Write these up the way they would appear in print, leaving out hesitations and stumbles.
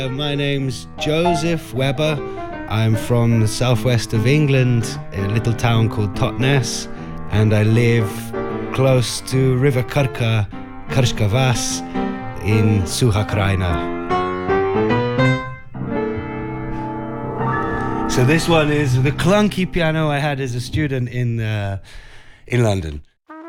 My name's Joseph Webber. I'm from the southwest of England, in a little town called Totnes, and I live close to River Krka, Krška Vas, in Suchá Krajina. So this one is the clunky piano I had as a student in London.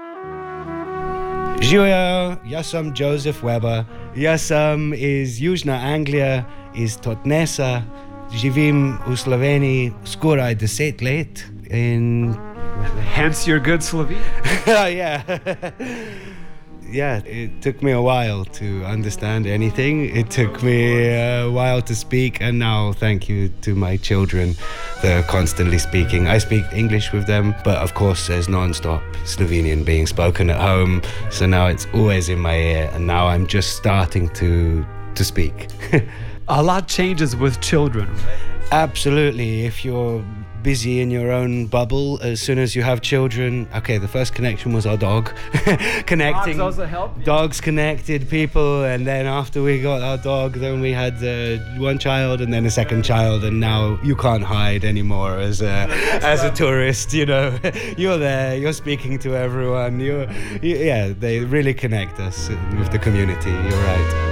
Žijo, ja sam Joseph Webber. Ja sam iz Južna Anglija, iz Totnesa. Živim u Sloveniji skoraj 10 let. Hence your good Slovene. Yeah. Yeah, it took me a while to understand anything. It took me a while to speak, and now thank you to my children. They're constantly speaking. I speak English with them, but of course there's non-stop Slovenian being spoken at home, so now it's always in my ear, and now I'm just starting to speak. A lot changes with children. Absolutely. If you're busy in your own bubble, as soon as you have children, okay, the first connection was our dog. Connecting. Dogs also help? Dogs connected people, and then after we got our dog, then we had one child and then a second child, and now you can't hide anymore as a tourist, you know. You're there, you're speaking to everyone, yeah, they really connect us with the community, you're right.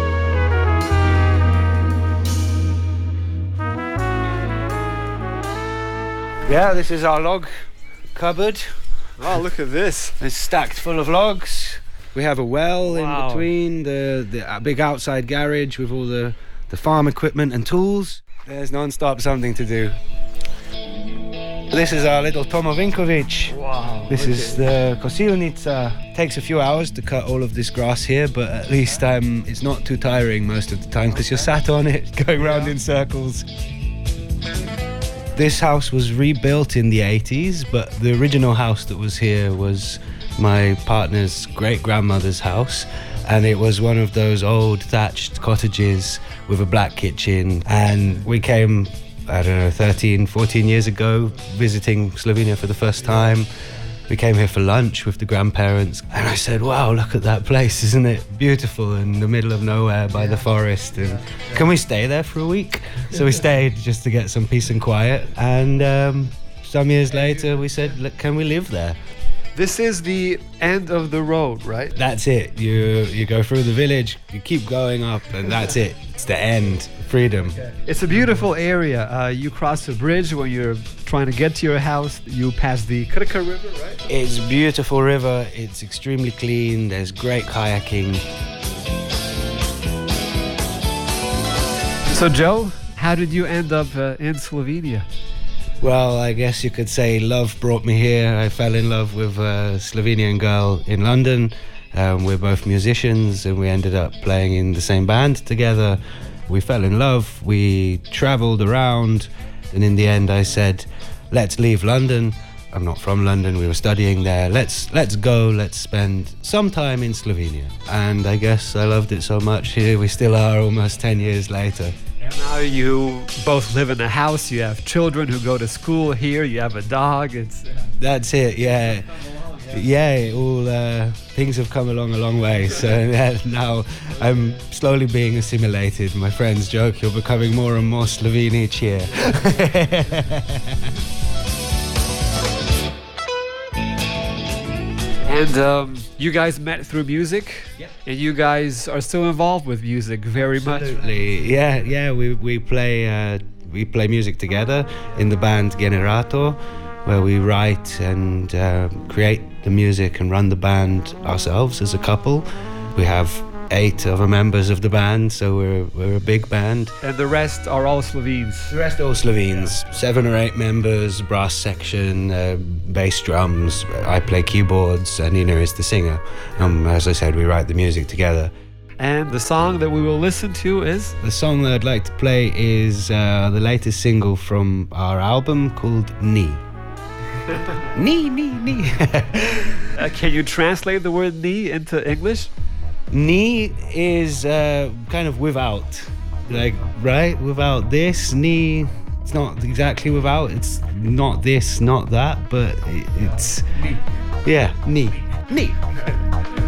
Yeah, this is our log cupboard. Oh, look at this. It's stacked full of logs. We have a well in Wow. between, the big outside garage with all the farm equipment and tools. There's non-stop something to do. This is our little Tomo Vinkovic. Wow. This is the kosilnica. Takes a few hours to cut all of this grass here, but at least it's not too tiring most of the time because you're sat on it, going round in circles. This house was rebuilt in the 80s, but the original house that was here was my partner's great-grandmother's house, and it was one of those old thatched cottages with a black kitchen, and we came, I don't know, 13, 14 years ago, visiting Slovenia for the first time. We came here for lunch with the grandparents, and I said, wow, look at that place, isn't it beautiful, in the middle of nowhere by the forest, and can we stay there for a week? So we stayed just to get some peace and quiet, and some years later we said, look, can we live there? This is the end of the road, right? That's it. You go through the village, you keep going up, and that's it. It's the end. Freedom. It's a beautiful area. You cross a bridge when you're trying to get to your house. You pass the Krka River, right? It's a beautiful river. It's extremely clean. There's great kayaking. So, Joe, how did you end up in Slovenia? Well, I guess you could say love brought me here. I fell in love with a Slovenian girl in London. We're both musicians, and we ended up playing in the same band together. We fell in love, we traveled around, and in the end I said, let's leave London. I'm not from London, we were studying there. Let's go, let's spend some time in Slovenia. And I guess I loved it so much. Here we still are almost 10 years later. And now you both live in a house, you have children who go to school here, you have a dog. That's it, yeah. Yeah, all things have come along a long way. So now I'm slowly being assimilated. My friends joke, you're becoming more and more Slovene each year. And you guys met through music, and you guys are still involved with music very much. Absolutely, yeah. We play music together in the band Generator, where we write and create the music and run the band ourselves as a couple. We have 8 other members of the band, so we're a big band. And the rest are all Slovenes? The rest are all Slovenes. 7 or 8 members, brass section, bass drums. I play keyboards, and Nina is the singer. As I said, we write the music together. And the song that we will listen to is? The song that I'd like to play is the latest single from our album called Ni. Ni. Can you translate the word ni into English? Ni is kind of without, like, right? Without this. Ni, it's not exactly without, it's not this, not that, but it's, yeah, ni.